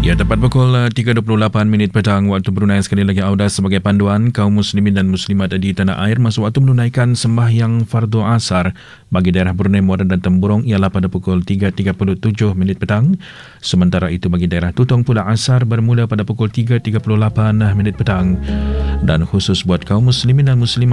Ya, tepat pukul 3.28 minit petang waktu Brunei. Sekali lagi Audas sebagai panduan kaum muslimin dan muslimat di tanah air masa waktu menunaikan sembahyang fardu asar bagi daerah Brunei Muara dan Temburong ialah pada pukul 3.37 minit petang. Sementara itu bagi daerah Tutong pula asar bermula pada pukul 3.38 minit petang. Dan khusus buat kaum muslimin dan muslimat